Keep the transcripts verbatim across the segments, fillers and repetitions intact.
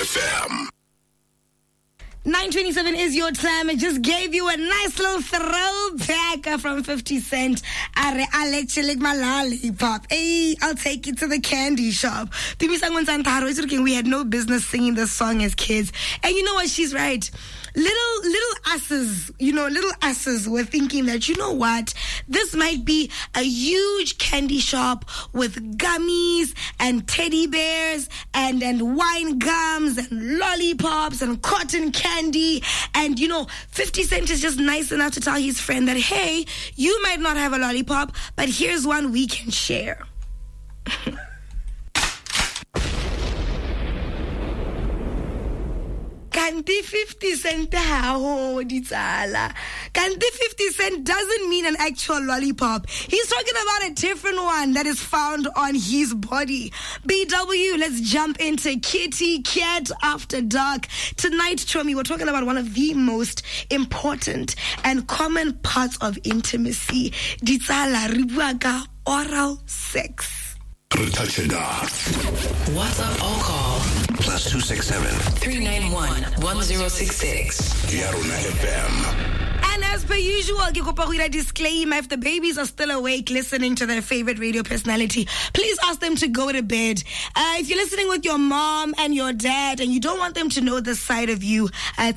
F M. nine twenty-seven is your time. I just gave you a nice little throwback from fifty cent. Are Alex lick my lollipop. Hey, I'll take you to the candy shop. We had no business singing this song as kids. And you know what? She's right. Little, little asses, you know, little asses were thinking that, you know what, this might be a huge candy shop with gummies and teddy bears and, and wine gums and lollipops and cotton candy. And, you know, fifty cent is just nice enough to tell his friend that, hey, you might not have a lollipop, but here's one we can share. Kanti fifty cent ho ditsala. Kanti fifty cent doesn't mean an actual lollipop. He's talking about a different one that is found on his body. B W, let's jump into Kitty Cat After Dark. Tonight, Chomi, we're talking about one of the most important and common parts of intimacy. Ditsala ribuaka oral sex. WhatsApp or call plus two six seven three nine one one zero six six. Yarona F M. And as per usual, disclaimer, if the babies are still awake listening to their favorite radio personality, please ask them to go to bed. Uh, if you're listening with your mom and your dad and you don't want them to know this side of you, uh,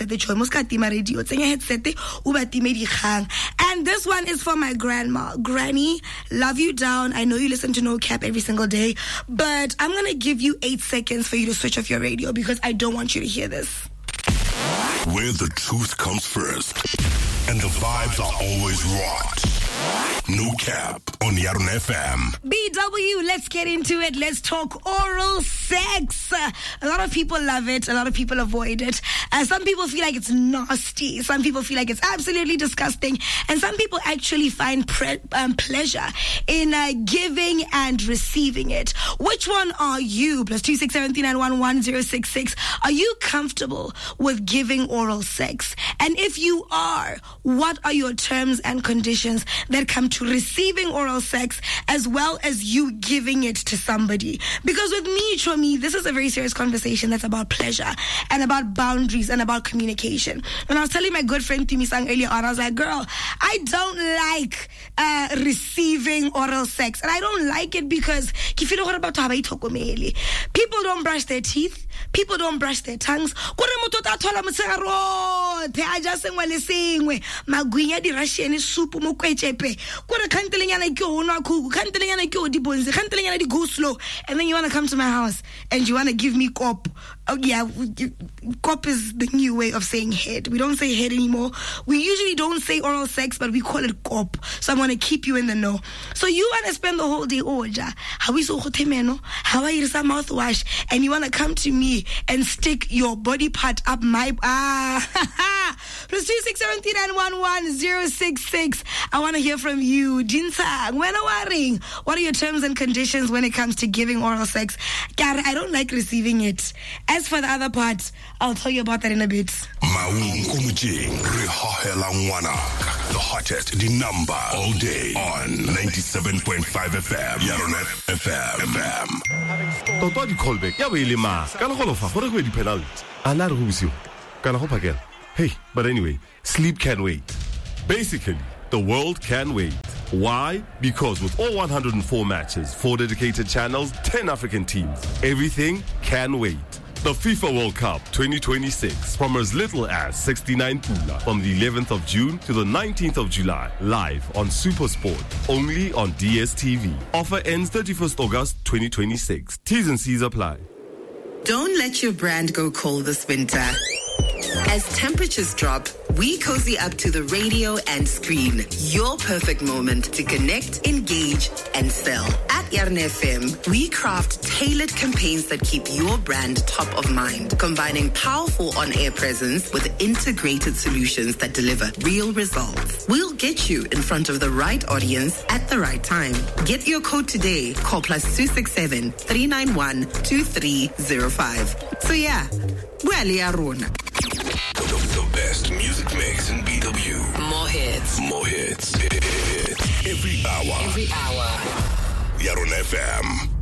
and this one is for my grandma. Granny, love you down. I know you listen to No Cap every single day, but I'm going to give you eight seconds for you to switch off your radio because I don't want you to hear this. Where the truth comes first and the vibes are always rocked. No Cap on Yarona F M. B W, let's get into it. Let's talk oral sex. Uh, a lot of people love it. A lot of people avoid it. Uh, some people feel like it's nasty. Some people feel like it's absolutely disgusting. And some people actually find pre- um, pleasure in uh, giving and receiving it. Which one are you? Plus two six seven three nine one one zero six six. Are you comfortable with giving oral sex? And if you are, what are your terms and conditions that come to receiving oral sex as well as you giving it to somebody? Because with me, Chomi, this is a very serious conversation that's about pleasure and about boundaries and about communication. When I was telling my good friend Timi Sang earlier on, I was like, girl, I don't like uh, receiving oral sex. And I don't like it because people don't brush their teeth. People don't brush their tongues. And then you want to come to my house and you want to give me kop. Oh yeah, kop is the new way of saying head. We don't say head anymore. We usually don't say oral sex, but we call it kop. So I'm going to keep you in the know. So you want to spend the whole day, oh ja, how is so hotemeno? How are you some mouthwash? And you want to come to me and stick your body part up my ah plus two six seven three nine one one zero six six. I want to hear from you. Jinsang, when are what are your terms and conditions when it comes to giving oral sex? I don't like receiving it. As for the other part, I'll tell you about that in a bit. The hottest, the number all day on ninety-seven point five F M. Yarona F M. F M. Toto di callback. Ya be ma. Kana go lofa gore go di penalty. Ana re go busiwa. Kana go phakela. Hey, but anyway, sleep can wait. Basically, the world can wait. Why? Because with all one hundred four matches, four dedicated channels, ten African teams, everything can wait. The FIFA World Cup twenty twenty-six from as little as sixty-nine pula from the eleventh of June to the nineteenth of July, live on SuperSport, only on D S T V. Offer ends thirty-first August twenty twenty-six. T's and C's apply. Don't let your brand go cold this winter. As temperatures drop, we cozy up to the radio and screen. Your perfect moment to connect, engage, and sell. At Yarona F M, we craft tailored campaigns that keep your brand top of mind, combining powerful on-air presence with integrated solutions that deliver real results. We'll get you in front of the right audience at the right time. Get your code today. Call plus two six seven three nine one two three zero five. So yeah, well, Yarona. The best music mix in B W. More hits. More hits. Hits. Every hour. Every hour. Yarona F M.